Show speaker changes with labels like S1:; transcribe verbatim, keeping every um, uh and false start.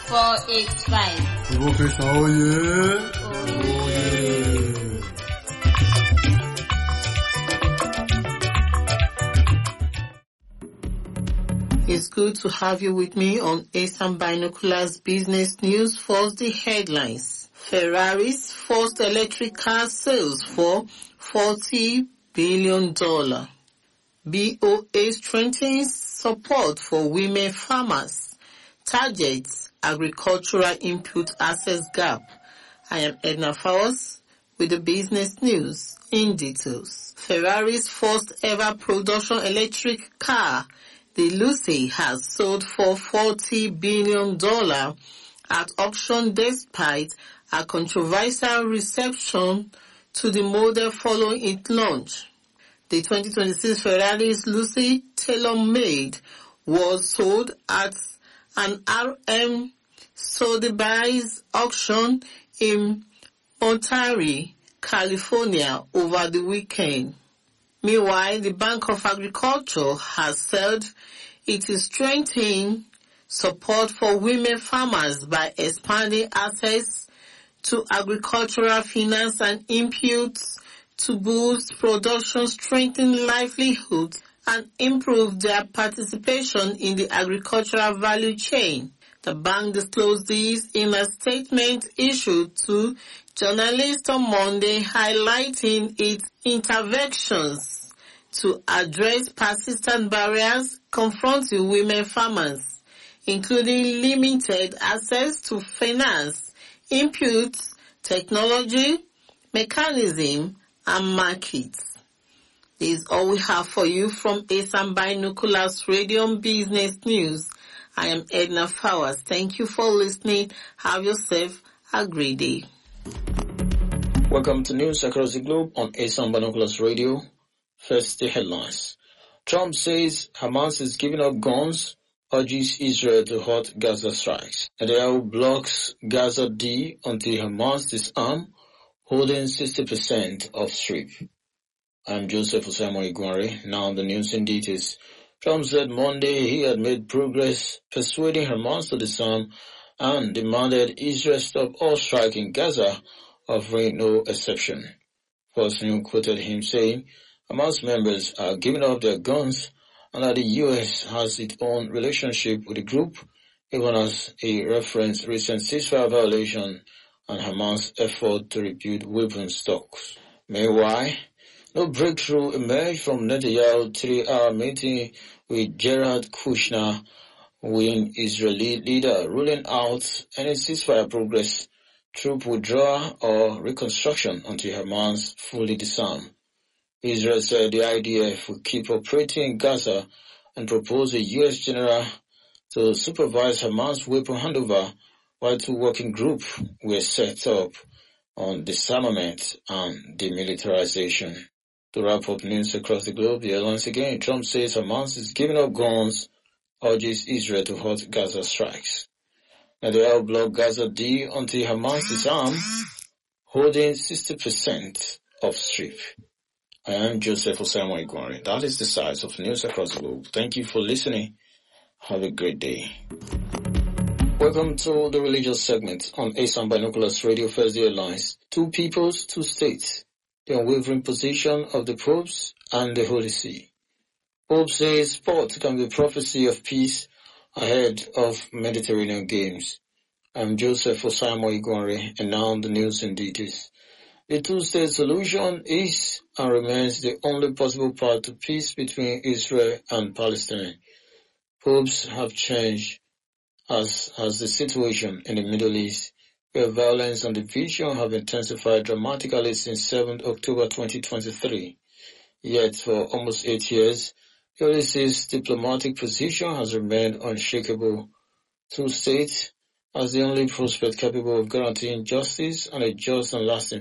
S1: four eight five.
S2: Provocation, oh yeah.
S1: Oh yeah.
S3: It's good to have you with me on Asam Binoculars Business News. First, the headlines. Ferrari's first electric car sales for forty billion dollars. B O A strengthens support for women farmers. Targets agricultural input access gap. I am Edna Fowles with the business news in details. Ferrari's first ever production electric car, the Lucy, has sold for forty billion dollars at auction despite a controversial reception to the model following its launch. The twenty twenty-six Ferrari's Lucy tailor-made was sold at an R M Sotheby's auction in Monterey, California over the weekend. Meanwhile, the Bank of Agriculture has said it is strengthening support for women farmers by expanding access to agricultural finance and inputs to boost production, strengthen livelihoods, and improve their participation in the agricultural value chain. The bank disclosed this in a statement issued to journalists on Monday, highlighting its interventions to address persistent barriers confronting women farmers, including limited access to finance, inputs, technology, mechanism, and markets. This is all we have for you from Asam Binoculars Radio Business News. I am Edna Fowles. Thank you for listening. Have yourself a great day.
S4: Welcome to news across the globe on Asam Binoculars Radio. First, the headlines. Trump says Hamas is giving up guns, urges Israel to halt Gaza strikes. Netanyahu blocks Gaza D until Hamas disarm, holding sixty percent of Strip. I'm Joseph Osamu Iguare. Now the news in details. Trump said Monday he had made progress persuading Hamas to disarm and demanded Israel stop all strike in Gaza, offering no exception. Fox News quoted him saying Hamas members are giving up their guns and that the U S has its own relationship with the group, even as he referenced recent ceasefire violation and Hamas' effort to rebuild weapons stocks. Meanwhile, no breakthrough emerged from Netanyahu's three-hour meeting with Jared Kushner, with Israeli leader ruling out any ceasefire progress, troop withdrawal or reconstruction until Hamas fully disarmed. Israel said the I D F will keep operating in Gaza and proposed a U S general to supervise Hamas weapon handover, while two working groups were set up on disarmament and demilitarization. To wrap up news across the globe, the headlines again. Trump says Hamas is giving up guns, urges Israel to halt Gaza strikes. Netanyahu blocked Gaza D until Hamas disarm, holding sixty percent of Strip. I am Joseph Osamu Iguare. That is the size of news across the globe. Thank you for listening. Have a great day. Welcome to the religious segment on Asam Binoculars Radio. First, the headlines. Two peoples, two states. The unwavering position of the popes and the Holy See. Pope says sport can be a prophecy of peace ahead of Mediterranean Games. I'm Joseph Osamu Iguare, and now the news in details. The two-state solution is and remains the only possible path to peace between Israel and Palestine. Popes have changed as has the situation in the Middle East, where violence and division have intensified dramatically since seventh of October twenty twenty-three. Yet for almost eight years, the Holy See's diplomatic position has remained unshakable. Two states as the only prospect capable of guaranteeing justice and a just and lasting